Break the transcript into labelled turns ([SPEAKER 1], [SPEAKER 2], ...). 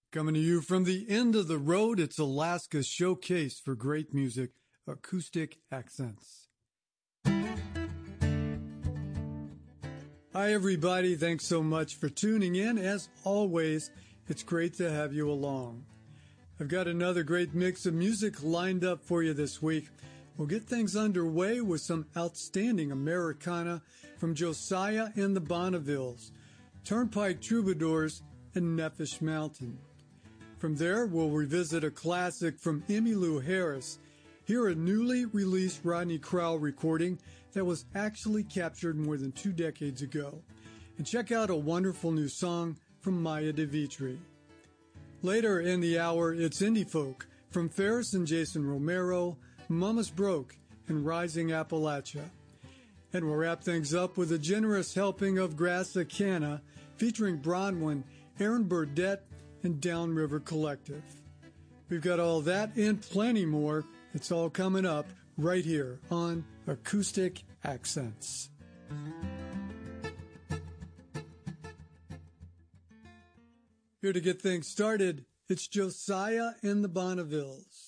[SPEAKER 1] Coming to you from the end of the road, it's Alaska's showcase for great music, Acoustic Accents. Hi, everybody. Thanks so much for tuning in. As always, it's great to have you along. I've got another great mix of music lined up for you this week. We'll get things underway with some outstanding Americana from Josiah and the Bonnevilles, Turnpike Troubadours, and Nefesh Mountain. From there, we'll revisit a classic from Emmylou Harris, hear a newly released Rodney Crowell recording that was actually captured more than 2 decades ago, and check out a wonderful new song from Maya DeVitri. Later in the hour, it's indie folk from Ferris and Jason Romero, Mama's Broke, and Rising Appalachia. And we'll wrap things up with a generous helping of Grassicana featuring Bronwyn, Aaron Burdett, and Downriver Collective. We've got all that and plenty more. It's all coming up right here on Acoustic Accents. Here to get things started, it's Josiah and the Bonnevilles.